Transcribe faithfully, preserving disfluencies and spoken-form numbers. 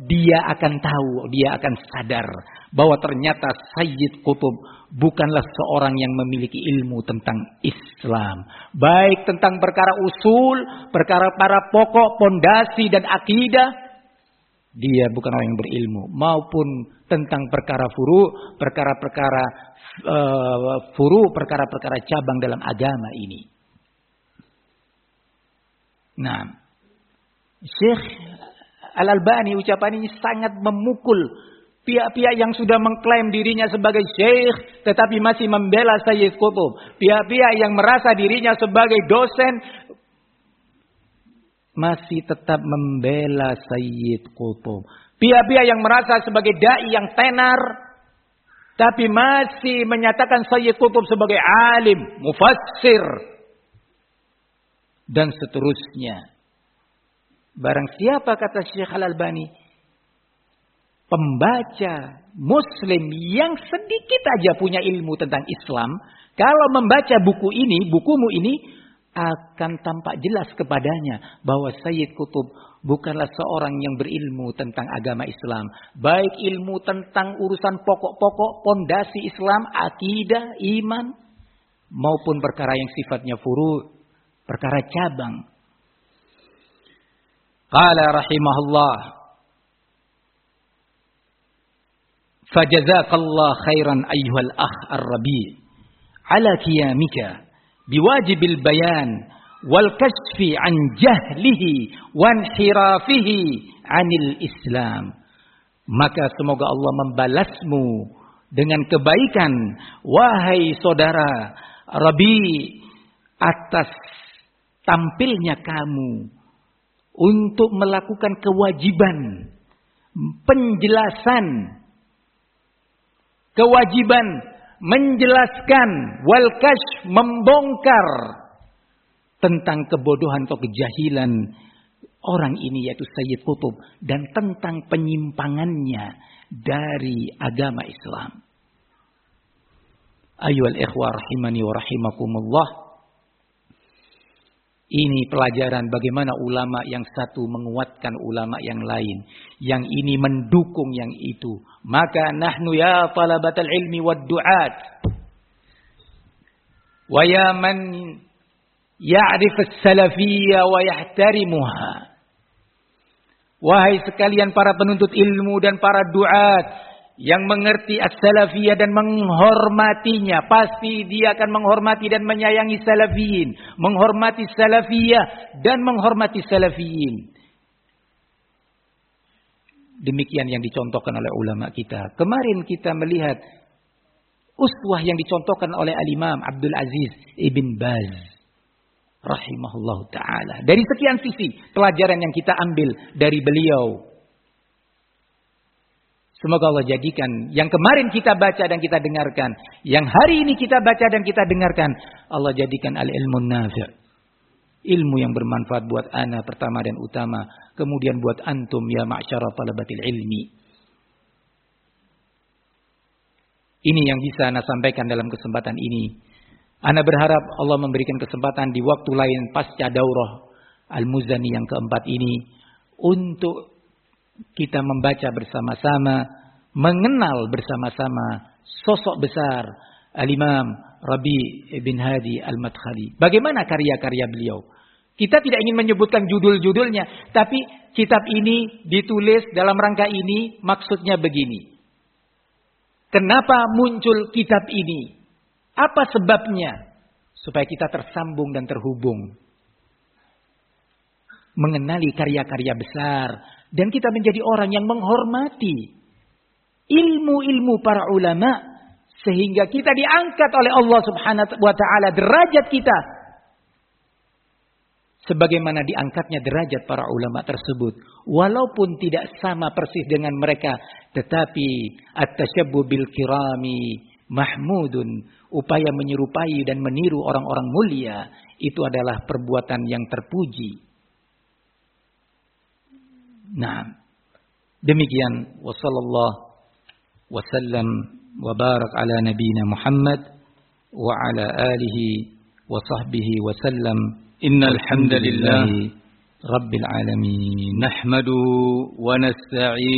dia akan tahu, dia akan sadar bahwa ternyata Sayyid Qutb bukanlah seorang yang memiliki ilmu tentang Islam. Baik tentang perkara usul, perkara para pokok, pondasi dan akidah. Dia bukan orang yang berilmu. Maupun tentang perkara furu, perkara-perkara uh, furu, perkara-perkara cabang dalam agama ini. Nah, Syekh Al-Albani ucapan ini sangat memukul pihak-pihak yang sudah mengklaim dirinya sebagai syekh tetapi masih membela Sayyid Qutb. Pihak-pihak yang merasa dirinya sebagai dosen masih tetap membela Sayyid Qutb. Pihak-pihak yang merasa sebagai dai yang tenar tapi masih menyatakan Sayyid Qutb sebagai alim, mufassir dan seterusnya. Barang siapa, kata Syekh Al-Albani, pembaca muslim yang sedikit aja punya ilmu tentang Islam, kalau membaca buku ini, bukumu ini, akan tampak jelas kepadanya bahwa Sayyid Qutb bukanlah seorang yang berilmu tentang agama Islam. Baik ilmu tentang urusan pokok-pokok, pondasi Islam, akidah, iman, maupun perkara yang sifatnya furu', perkara cabang. Qala rahimahullah, fajazakallah khairan ayyuhal akh ar-rabi' ala qiyamika biwajibil bayan wal kashfi an jahlihi wa inhirafihi anil Islam. Maka semoga Allah membalasmu dengan kebaikan, wahai saudara Rabi, atas tampilnya kamu untuk melakukan kewajiban penjelasan, kewajiban menjelaskan, wal kashf membongkar tentang kebodohan atau kejahilan orang ini yaitu Sayyid Qutb dan tentang penyimpangannya dari agama Islam. Ayyuhal ikhwah rahimani wa rahimakumullah. Ini pelajaran bagaimana ulama yang satu menguatkan ulama yang lain. Yang ini mendukung yang itu. Maka nahnu ya talabatal ilmi wad du'at. Wa ya man ya'rif as-salafiyya wa yahtarimuha. Wahai sekalian para penuntut ilmu dan para du'at yang mengerti as-salafiyah dan menghormatinya, pasti dia akan menghormati dan menyayangi salafiyin, menghormati salafiyah dan menghormati salafiyin. Demikian yang dicontohkan oleh ulama kita. Kemarin kita melihat uswah yang dicontohkan oleh Al-Imam Abdul Aziz Ibn Baz rahimahullah ta'ala. Dari sekian sisi pelajaran yang kita ambil dari beliau. Semoga Allah jadikan yang kemarin kita baca dan kita dengarkan, yang hari ini kita baca dan kita dengarkan, Allah jadikan al-ilmun nafi', ilmu yang bermanfaat buat ana pertama dan utama, kemudian buat antum ya ma'syara talabatil ilmi. Ini yang bisa ana sampaikan dalam kesempatan ini. Ana berharap Allah memberikan kesempatan di waktu lain pasca daurah Al-Muzani yang keempat ini untuk kita membaca bersama-sama, mengenal bersama-sama sosok besar Al-Imam Rabi' bin Hadi Al-Madkhali. Bagaimana karya-karya beliau? Kita tidak ingin menyebutkan judul-judulnya, tapi kitab ini ditulis dalam rangka ini maksudnya begini. Kenapa muncul kitab ini? Apa sebabnya? Supaya kita tersambung dan terhubung. Mengenali karya-karya besar. Dan kita menjadi orang yang menghormati ilmu-ilmu para ulama. Sehingga kita diangkat oleh Allah subhanahu wa ta'ala derajat kita. Sebagaimana diangkatnya derajat para ulama tersebut. Walaupun tidak sama persis dengan mereka. Tetapi at-tasyabbu bil kirami mahmudun. Upaya menyerupai dan meniru orang-orang mulia. Itu adalah perbuatan yang terpuji. Nah, demikian wa sallallahu wa sallam wa barak ala nabiyina Muhammad wa ala alihi wa sahbihi wa sallam. Innal hamdalillah rabbil alamin nahmadu wa nasta'in